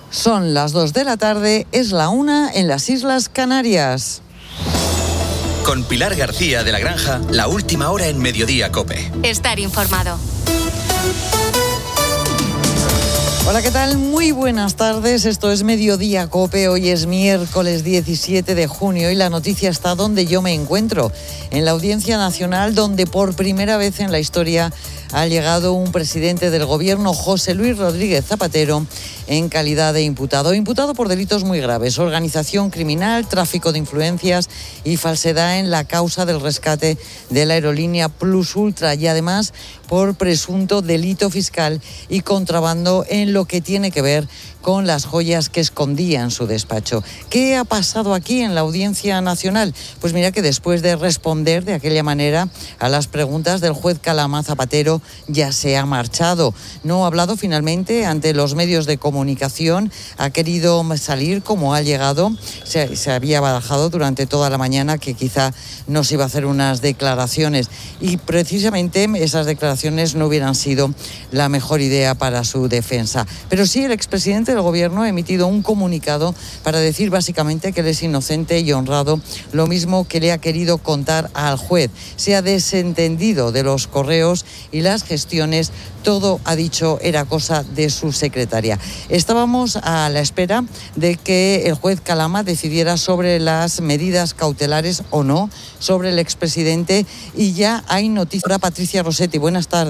Son las 2 de la tarde, es la 1 en las Islas Canarias. Con Pilar García de la Granja, la última hora en Mediodía COPE. Estar informado. Hola, ¿qué tal? Muy buenas tardes. Esto es Mediodía COPE. Hoy es miércoles 17 de junio y la noticia está donde yo me encuentro, en la Audiencia Nacional, donde por primera vez en la historia ha llegado un presidente del gobierno, José Luis Rodríguez Zapatero, en calidad de imputado. Imputado por delitos muy graves: organización criminal, tráfico de influencias y falsedad en la causa del rescate de la aerolínea Plus Ultra, y además por presunto delito fiscal y contrabando en lo que tiene que ver con las joyas que escondía en su despacho. ¿Qué ha pasado aquí en la Audiencia Nacional? Pues mira que después de responder de aquella manera a las preguntas del juez Calama, Zapatero ya se ha marchado. No ha hablado finalmente ante los medios de comunicación, ha querido salir como ha llegado. Se había barajado durante toda la mañana que quizá nos iba a hacer unas declaraciones, y precisamente esas declaraciones no hubieran sido la mejor idea para su defensa. Pero sí, el expresidente del gobierno ha emitido un comunicado para decir básicamente que él es inocente y honrado, lo mismo que le ha querido contar al juez. Se ha desentendido de los correos y las gestiones, todo, ha dicho, era cosa de su secretaria. Estábamos a la espera de que el juez Calama decidiera sobre las medidas cautelares o no sobre el expresidente, y ya hay noticia. Patricia Rossetti, buenas tardes.